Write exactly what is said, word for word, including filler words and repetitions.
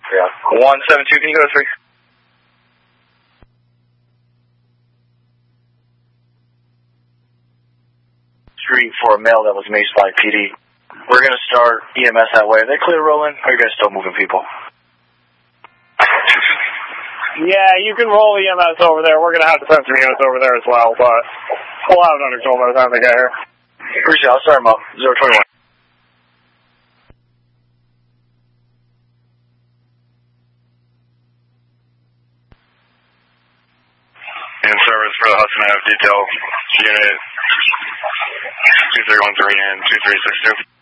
Yeah. one seven two, can you go to three? Street for a male that was maced by P D. We're going to start E M S that way. Are they clear rolling? Or are you guys still moving people? Yeah, you can roll E M S over there. We're going to have to send some units over there as well, but we'll have it under control by the time they get here. Appreciate it. I'll start them up. zero twenty-one. In service for the Hudson Avenue detail unit two three one three and two three six two.